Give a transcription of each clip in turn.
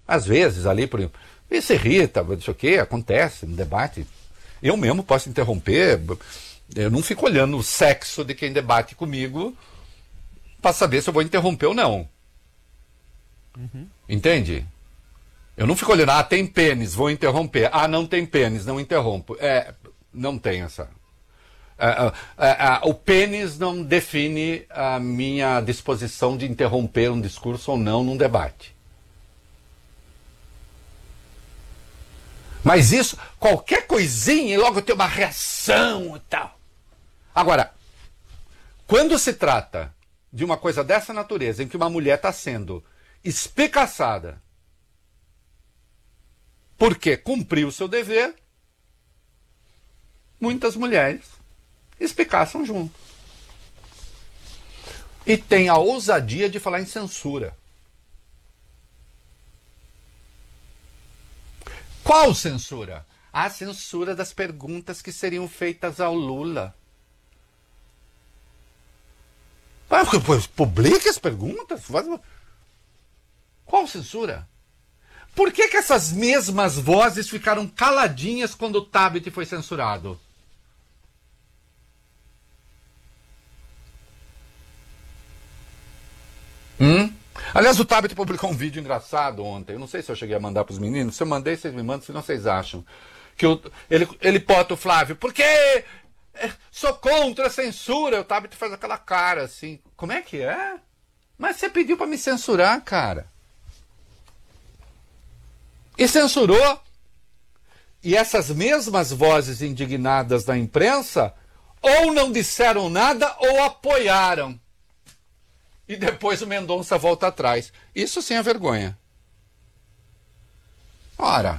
Às vezes, ali, por exemplo, e se irrita, não sei o que, acontece no debate. Eu mesmo posso interromper, eu não fico olhando o sexo de quem debate comigo para saber se eu vou interromper ou não. Entende? Eu não fico olhando, tem pênis, vou interromper. Não tem pênis, não interrompo. Não tem essa. O pênis não define a minha disposição de interromper um discurso ou não num debate. Mas isso, qualquer coisinha, e logo tem uma reação e tal. Agora, quando se trata de uma coisa dessa natureza, em que uma mulher está sendo espicaçada porque cumpriu o seu dever, muitas mulheres espicaçam junto. E tem a ousadia de falar em censura. Qual censura? A censura das perguntas que seriam feitas ao Lula. Publique as perguntas. Qual censura? Por que essas mesmas vozes ficaram caladinhas quando o Tabet foi censurado? Aliás, o Tabet publicou um vídeo engraçado ontem. Eu não sei se eu cheguei a mandar para os meninos. Se eu mandei, vocês me mandam, senão vocês acham. Que ele bota o Flávio, porque sou contra a censura. O Tabet faz aquela cara assim. Como é que é? Mas você pediu para me censurar, cara. E censurou. E essas mesmas vozes indignadas da imprensa ou não disseram nada ou apoiaram. E depois o Mendonça volta atrás. Isso sim é vergonha. Ora,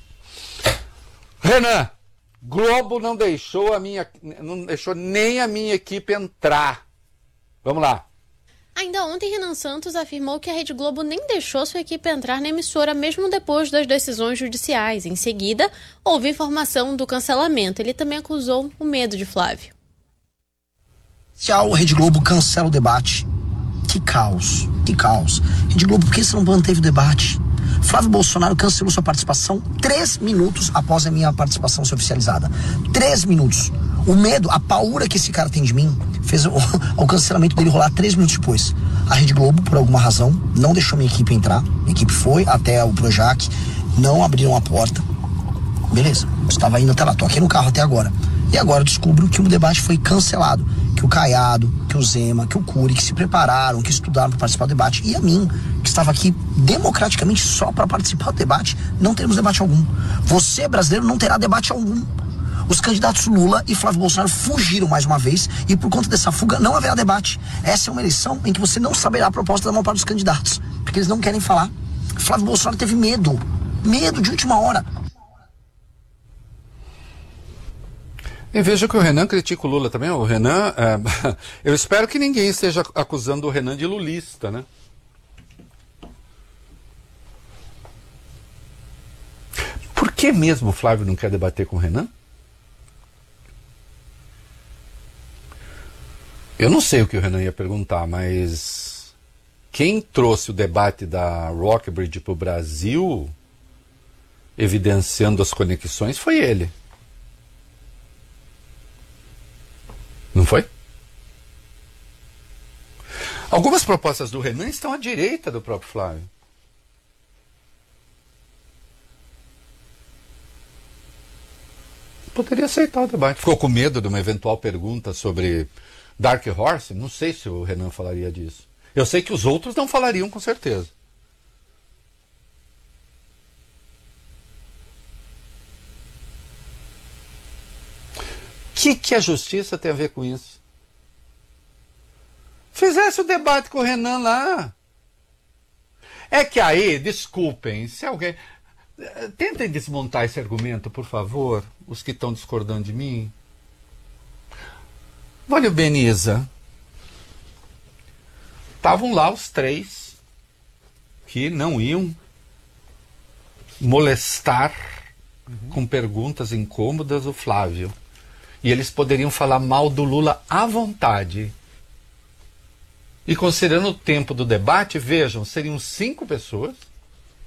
Renan, Globo não deixou nem a minha equipe entrar. Vamos lá. Ainda ontem, Renan Santos afirmou que a Rede Globo nem deixou sua equipe entrar na emissora, mesmo depois das decisões judiciais. Em seguida, houve informação do cancelamento. Ele também acusou o medo de Flávio. Se a Rede Globo cancela o debate, que caos, que caos. Rede Globo, por que você não manteve o debate? Flávio Bolsonaro cancelou sua participação 3 minutos após a minha participação ser oficializada. 3 minutos. O medo, a paura que esse cara tem de mim, fez o cancelamento dele rolar 3 minutos depois. A Rede Globo, por alguma razão, não deixou minha equipe entrar. Minha equipe foi até o Projac, não abriram a porta. Beleza, estava indo até lá, tô aqui no carro até agora. E agora eu descubro que o debate foi cancelado. Que o Caiado, que o Zema, que o Cury, que se prepararam, que estudaram para participar do debate. E a mim, que estava aqui democraticamente só para participar do debate, não teremos debate algum. Você, brasileiro, não terá debate algum. Os candidatos Lula e Flávio Bolsonaro fugiram mais uma vez e por conta dessa fuga não haverá debate. Essa é uma eleição em que você não saberá a proposta da maior parte dos candidatos, porque eles não querem falar. Flávio Bolsonaro teve medo de última hora. E veja que o Renan critica o Lula também. O Renan, eu espero que ninguém esteja acusando o Renan de lulista, né? Por que mesmo o Flávio não quer debater com o Renan? Eu não sei o que o Renan ia perguntar, mas quem trouxe o debate da Rockbridge para o Brasil, evidenciando as conexões, foi ele. Não foi? Algumas propostas do Renan estão à direita do próprio Flávio. Poderia aceitar o debate. Ficou com medo de uma eventual pergunta sobre Dark Horse? Não sei se o Renan falaria disso. Eu sei que os outros não falariam com certeza. O que a justiça tem a ver com isso? Fizesse o debate com o Renan lá. É que aí, desculpem, se alguém... Tentem desmontar esse argumento, por favor, os que estão discordando de mim. Olha o Beniza. Estavam lá os 3 que não iam molestar com perguntas incômodas o Flávio. E eles poderiam falar mal do Lula à vontade. E considerando o tempo do debate, vejam, seriam 5 pessoas